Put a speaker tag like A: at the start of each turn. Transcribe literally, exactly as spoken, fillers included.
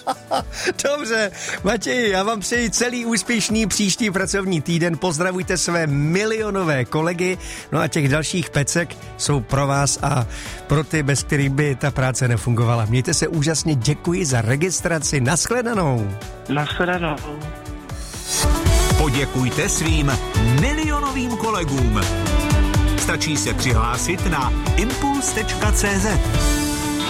A: Dobře, Matěji, já vám přeji celý úspěšný příští pracovní týden. Pozdravujte své milionové kolegy. No a těch dalších pecek jsou pro vás a pro ty, bez kterých by ta práce nefungovala. Mějte se úžasně, děkuji za registraci. Nashledanou.
B: Nashledanou.
C: Poděkujte svým milionovým kolegům. Stačí se přihlásit na impuls tečka cé zet.